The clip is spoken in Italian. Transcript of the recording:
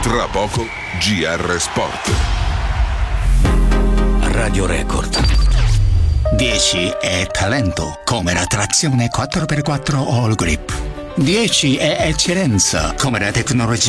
Tra poco GR Sport. Radio Record. 10 è talento, come la trazione 4x4 All Grip. 10 è eccellenza, come la tecnologia